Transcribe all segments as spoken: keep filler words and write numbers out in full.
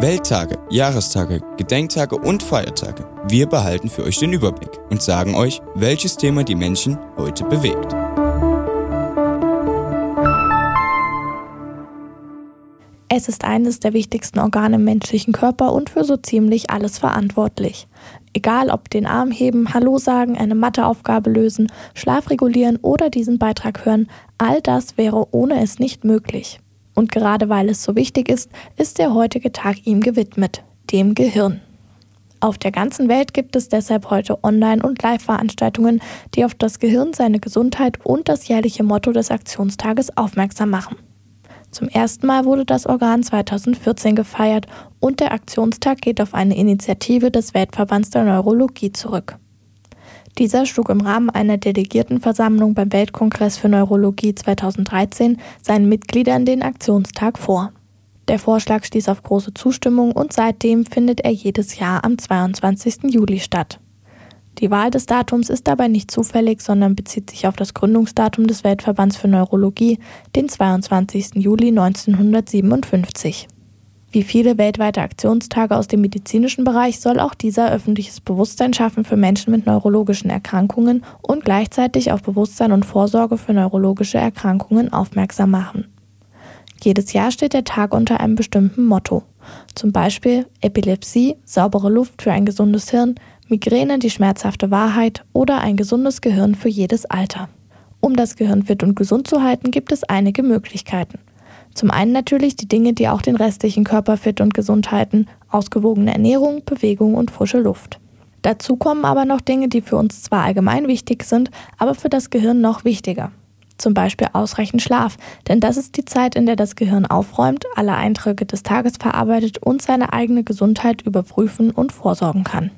Welttage, Jahrestage, Gedenktage und Feiertage. Wir behalten für euch den Überblick und sagen euch, welches Thema die Menschen heute bewegt. Es ist eines der wichtigsten Organe im menschlichen Körper und für so ziemlich alles verantwortlich. Egal ob den Arm heben, Hallo sagen, eine Matheaufgabe lösen, Schlaf regulieren oder diesen Beitrag hören, all das wäre ohne es nicht möglich. Und gerade weil es so wichtig ist, ist der heutige Tag ihm gewidmet, dem Gehirn. Auf der ganzen Welt gibt es deshalb heute Online- und Live-Veranstaltungen, die auf das Gehirn, seine Gesundheit und das jährliche Motto des Aktionstages aufmerksam machen. Zum ersten Mal wurde das Organ zweitausendvierzehn gefeiert und der Aktionstag geht auf eine Initiative des Weltverbands der Neurologie zurück. Dieser schlug im Rahmen einer Delegiertenversammlung beim Weltkongress für Neurologie zweitausenddreizehn seinen Mitgliedern den Aktionstag vor. Der Vorschlag stieß auf große Zustimmung und seitdem findet er jedes Jahr am zweiundzwanzigsten Juli statt. Die Wahl des Datums ist dabei nicht zufällig, sondern bezieht sich auf das Gründungsdatum des Weltverbands für Neurologie, den zweiundzwanzigsten Juli neunzehnhundertsiebenundfünfzig. Wie viele weltweite Aktionstage aus dem medizinischen Bereich soll auch dieser öffentliches Bewusstsein schaffen für Menschen mit neurologischen Erkrankungen und gleichzeitig auf Bewusstsein und Vorsorge für neurologische Erkrankungen aufmerksam machen. Jedes Jahr steht der Tag unter einem bestimmten Motto. Zum Beispiel Epilepsie, saubere Luft für ein gesundes Hirn, Migräne, die schmerzhafte Wahrheit oder ein gesundes Gehirn für jedes Alter. Um das Gehirn fit und gesund zu halten, gibt es einige Möglichkeiten. Zum einen natürlich die Dinge, die auch den restlichen Körper fit und gesund halten, ausgewogene Ernährung, Bewegung und frische Luft. Dazu kommen aber noch Dinge, die für uns zwar allgemein wichtig sind, aber für das Gehirn noch wichtiger. Zum Beispiel ausreichend Schlaf, denn das ist die Zeit, in der das Gehirn aufräumt, alle Eindrücke des Tages verarbeitet und seine eigene Gesundheit überprüfen und vorsorgen kann.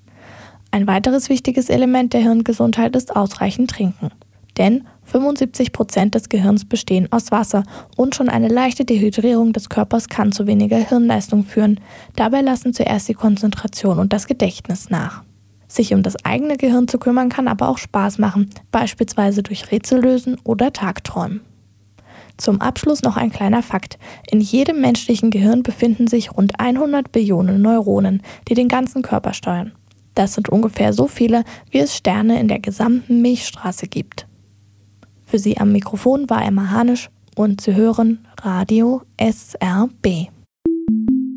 Ein weiteres wichtiges Element der Hirngesundheit ist ausreichend Trinken. Denn fünfundsiebzig Prozent des Gehirns bestehen aus Wasser und schon eine leichte Dehydrierung des Körpers kann zu weniger Hirnleistung führen. Dabei lassen zuerst die Konzentration und das Gedächtnis nach. Sich um das eigene Gehirn zu kümmern kann aber auch Spaß machen, beispielsweise durch Rätsellösen oder Tagträumen. Zum Abschluss noch ein kleiner Fakt. In jedem menschlichen Gehirn befinden sich rund hundert Billionen Neuronen, die den ganzen Körper steuern. Das sind ungefähr so viele, wie es Sterne in der gesamten Milchstraße gibt. Für Sie am Mikrofon war Emma Hanisch und Sie hören Radio S R B.